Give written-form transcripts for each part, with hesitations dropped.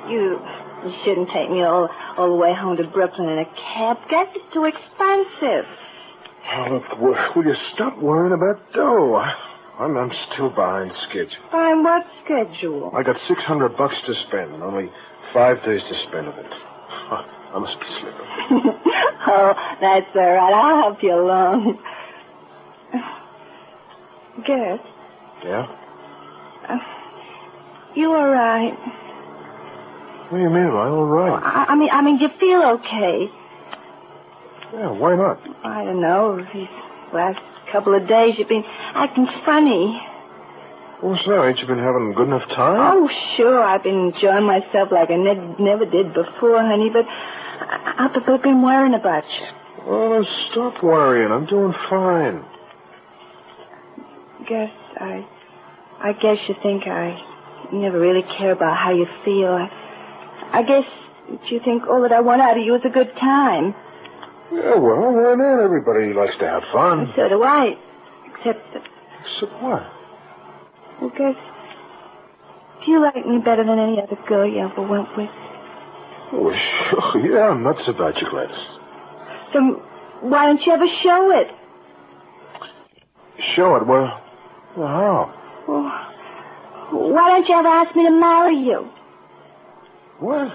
You shouldn't take me all the way home to Brooklyn in a cab. Gas is too expensive. Oh, look, will you stop worrying about dough? I'm still behind schedule. Behind what schedule? I got $600 to spend and only 5 days to spend of it. I must be slipping. Oh, that's all right. I'll help you along. Gus. Yeah? You all right? What do you mean, am I all right? I mean, you feel okay? Yeah, why not? I don't know. These last couple of days you've been acting funny. What's that? Ain't you been having a good enough time? Oh, sure. I've been enjoying myself like I never did before, honey, but I've been worrying about you. Well, then stop worrying. I'm doing fine. Gus, I guess you think I never really care about how you feel. I guess you think all that I want out of you is a good time. Yeah, well, why not? Everybody likes to have fun. And so do I. Except what? Well, Gus, do you like me better than any other girl you ever went with? Oh, sure. Yeah, I'm nuts about you, Gladys. So why don't you ever show it? Show it? Well, how? Well, why don't you ever ask me to marry you? What?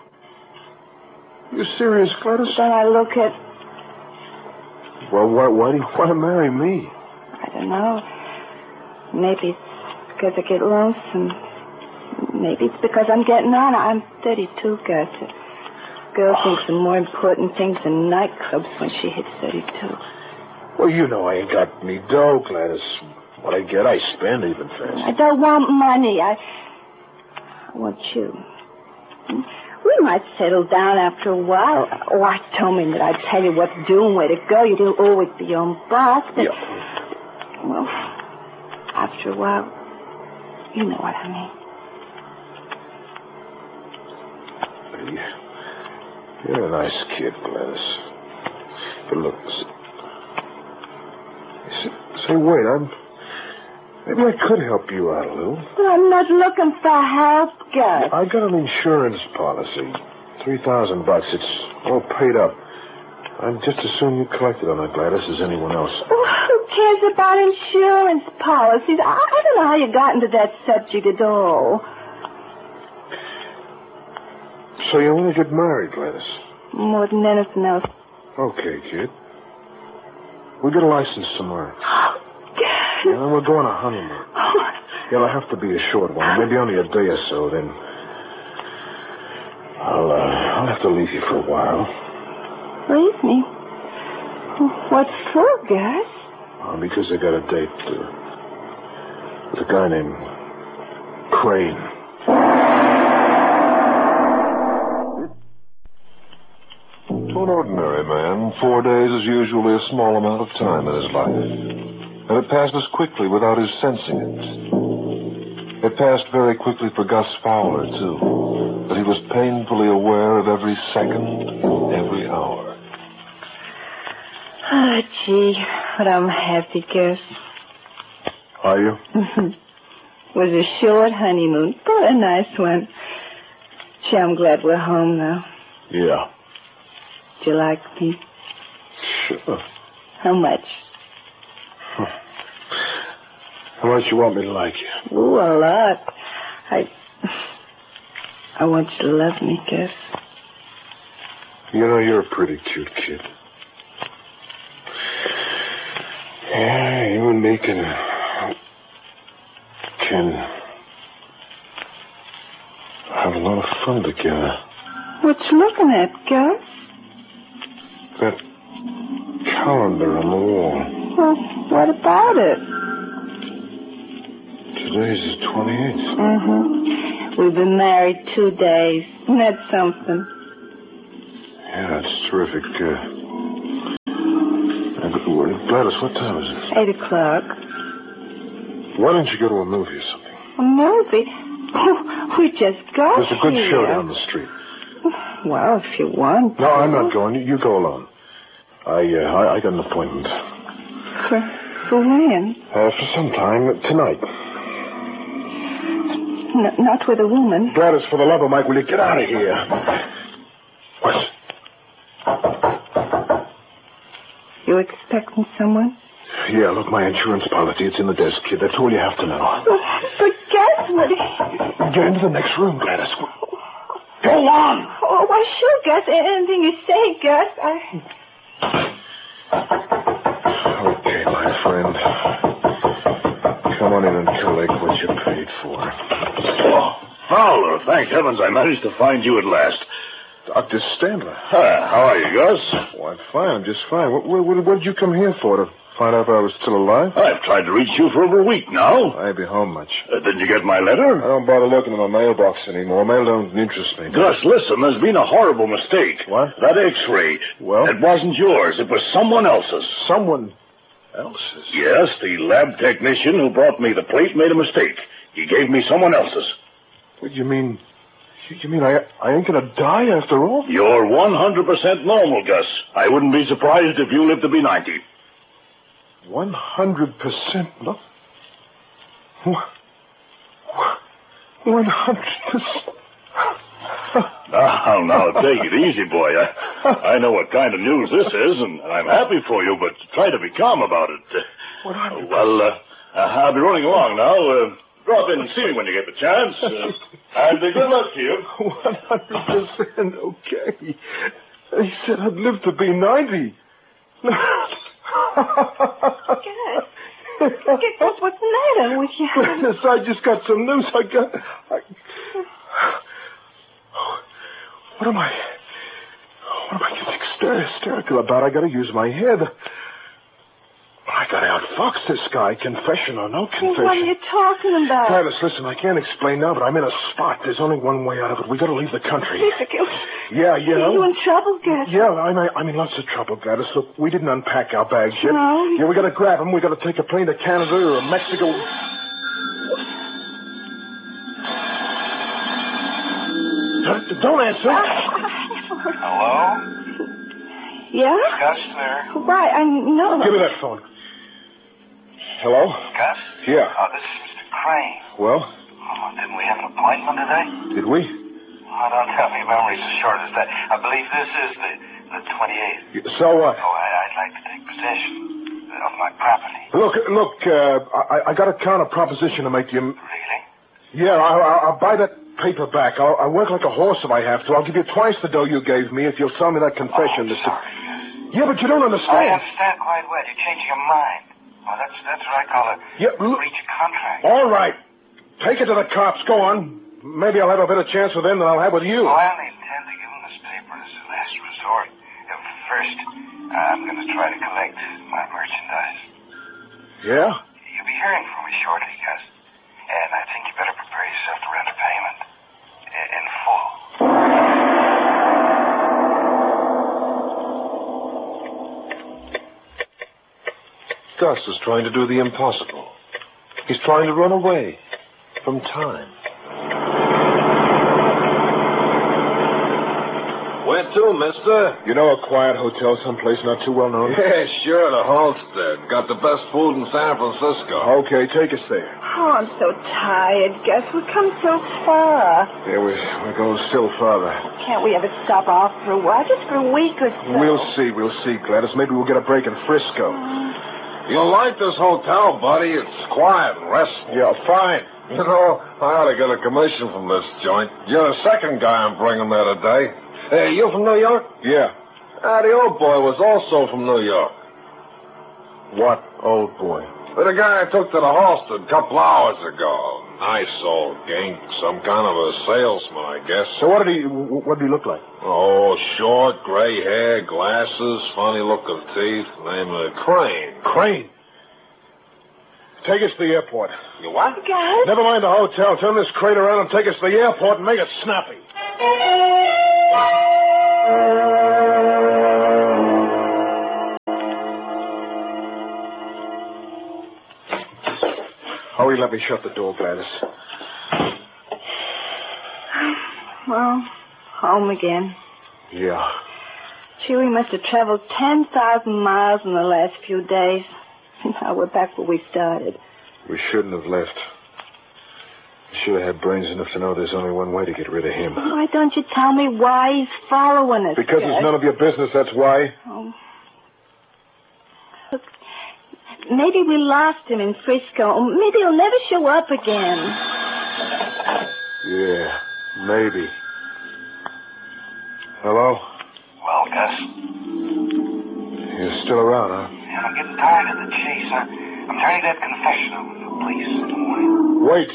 You serious, Gladys? Then I look at... Well, why do you want to marry me? I don't know. Maybe it's because I get lonesome. Maybe it's because I'm getting on. I'm 32, Gus. A girl thinks of more important things than nightclubs when she hits 32. Well, you know I ain't got any dough, Gladys. What I get, I spend even fast. I don't want money. I want you. We might settle down after a while. Oh, I don't mean that I'd tell you what to do and where to go. You'd always be your own boss. But, yeah. Well, after a while, you know what I mean. You're a nice kid, Gladys. But look, say, wait, maybe I could help you out a little. But I'm not looking for help, Gus. I got an insurance policy. $3,000. It's all paid up. I'd just as soon you collected on that, Gladys, as anyone else. Well, who cares about insurance policies? I don't know how you got into that subject at all. So you want to get married, Gladys? More than anything else. Okay, kid. We'll get a license tomorrow. Oh, Gus. And then we'll go on a honeymoon. It'll have to be a short one, maybe only a day or so, then I'll have to leave you for a while. Leave me? What for, Gus? Because I got a date with a guy named Crane. To an ordinary man, 4 days is usually a small amount of time in his life. And it passes quickly without his sensing it. It passed very quickly for Gus Fowler, too. But he was painfully aware of every second and every hour. Oh, gee, but I'm happy, Gus. Are you? Was a short honeymoon, but a nice one. Gee, I'm glad we're home now. Yeah. Do you like me? Sure. How much? How much you want me to like you? Ooh, a lot. I want you to love me, Gus. You know, you're a pretty cute kid. Yeah, you and me can have a lot of fun together. What you looking at, Gus? That calendar on the wall. Well, what about it? Today's the 28th. Mm-hmm. We've been married 2 days. Isn't that something? Yeah, that's terrific. Gladys, what time is it? 8 o'clock. Why don't you go to a movie or something? A movie? Oh, we just got There's a good here. show down the street. Well, if you want to. No, I'm not going. You go alone. I got an appointment. For when? For some time tonight. not with a woman. Gladys, for the love of Mike, will you get out of here? What? You expecting someone? Yeah, look, my insurance policy, it's in the desk, kid. That's all you have to know. But Gus, what... Get into the next room, Gladys. Go on! Oh, why, sure, Gus. Anything you say, Gus. Okay, my friend. Come on in and collect what you paid for. Oh, Fowler, thank heavens I managed to find you at last. Dr. Standler. How are you, Gus? Oh, I'm fine. I'm just fine. What did you come here for? To find out if I was still alive? I've tried to reach you for over a week now. I ain't be home much. Didn't you get my I letter? don't bother looking in my mailbox anymore. Mail don't interest me. Gus, listen, there's been a horrible mistake. What? That X-ray. Well? It wasn't yours. It was someone else's. Someone else's? Yes, the lab technician who brought me the plate made a mistake. He gave me someone else's. What do you mean? You mean I ain't gonna die after all? You're 100% normal, Gus. I wouldn't be surprised if you lived to be 90. 100%? Look. 100%. Now, take it easy, boy. I know what kind of news this is, and I'm happy for you, but try to be calm about it. 100%. Well, I'll be running along now. Drop in and see me when you get the chance. And good luck to you. 100% okay. He said I'd live to be 90. Gus, what's the matter with you? Yes, I just got some news. What am I getting hysterical about? I gotta use my head. I gotta outfox this guy, confession or no confession. What are you talking about? Gladys, listen, I can't explain now, but I'm in a spot. There's only one way out of it. We gotta leave the country. Yeah, you know. Are you in trouble, Gus? Yeah, I'm in lots of trouble, Gladys. Look, we didn't unpack our bags yet. No. Yeah, we gotta grab them. We gotta take a plane to Canada or Mexico. Don't answer. Hello? Yeah? Gus there? Why, I know. Give me that phone. Hello? Gus? Yeah. Oh, this is Mr. Crane. Well, Didn't we have an appointment today? did we? Oh, don't tell me memory's as short as that. I believe this is the 28th. So what? Oh, I'd like to take possession of my property. Look, I got a counter proposition to make to you. Really? Yeah, I'll buy that paper back. I'll work like a horse if I have to. I'll give you twice the dough you gave me if you'll sell me that confession. Oh, sorry, Gus. Yeah, but you don't I understand. understand quite well. You're changing your mind. Oh, that's what I call a breach of contract. All right. Take it to the cops. Go on. Maybe I'll have a better chance with them than I'll have with you. Oh, I only intend to give them this paper as a last resort. First, I'm going to try to collect my merchandise. Yeah? You'll be hearing from me shortly, Gus. And I think you better prepare yourself to render payment in full. Gus is trying to do the impossible. He's trying to run away from time. Where to, mister? You know a quiet hotel someplace not too well known? Yeah, sure, the Halstead. Got the best food in San Francisco. Okay, take us there. Oh, I'm so tired, Gus. We've come so far. Yeah, we go still farther. Can't we ever stop off for a while? Just for a week or so? We'll see, Gladys. Maybe we'll get a break in Frisco. You'll like this hotel, buddy. It's quiet and restful. Yeah, fine. You know, I ought to get a commission from this joint. You're the second guy I'm bringing there today. Hey, you from New York? Yeah. The old boy was also from New York. What old boy? The guy I took to the Halstead a couple hours ago. Nice old gink. Some kind of a salesman, I guess. So what did he look like? Oh, short, gray hair, glasses, funny looking teeth. Name of Crane. Crane. Take us to the airport. You what? Gus? Never mind the hotel. Turn this crate around and take us to the airport and make it snappy. Hurry, let me shut the door, Gladys. Well, home again. Yeah. Gee, we must have traveled 10,000 miles in the last few days. Now we're back where we started. We shouldn't have left. should have had brains enough to know there's only one way to get rid of him. Why don't you tell me why he's following us? Because it's none of your business, that's why. Oh. Look, maybe we lost him in Frisco. Maybe he'll never show up again. Yeah, maybe. Hello? Well, Gus? You're still around, huh? Yeah, I'm getting tired of the chase. I'm turning that confession over to the police in the morning. Wait,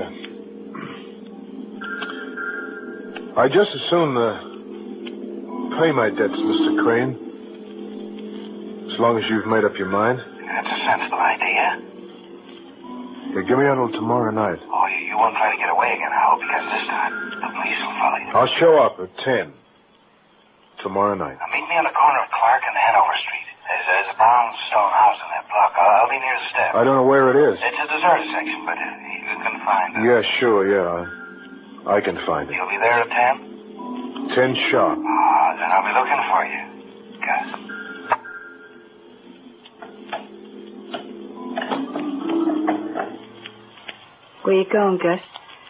I just as soon pay my debts, Mr. Crane. As long as you've made up your mind. That's a sensible idea. Yeah, give me until tomorrow night. Oh, you won't try to get away again, I hope, because this time the police will follow you. I'll show up at 10 tomorrow night. Now, meet me on the corner of Clark and Hanover Street. There's a brownstone house in that block. I'll be near the step. I don't know where it is. It's a deserted section, but you can find it. Yeah, sure, yeah. I can find it. You'll be there at 10? 10 sharp. Oh, then I'll be looking for you, Gus. Where you going, Gus?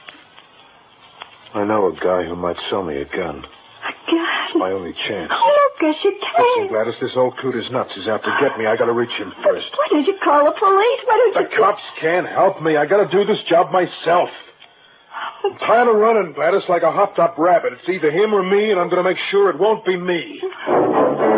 I know a guy who might sell me a gun. A gun? My only chance. Oh, no, Gus, you Listen, can't. Gladys, this old coot is nuts. He's out to get me. I gotta reach him first. Why don't you call the police? Why don't The cops can't help me. I gotta do this job myself. I'm tired of running, Gladys, like a hopped-up rabbit. It's either him or me, and I'm gonna make sure it won't be me.